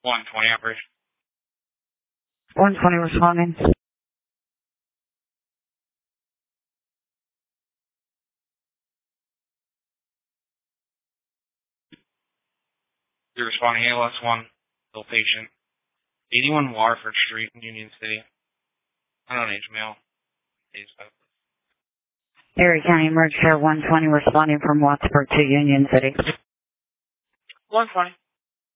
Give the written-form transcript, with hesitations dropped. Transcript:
120 operation. 120 responding. You're responding ALS-1, patient. 81 Waterford Street, Union City. Unknown age male. Age 5. Erie County Emergency Care 120 responding from Wattsburg to Union City. 120.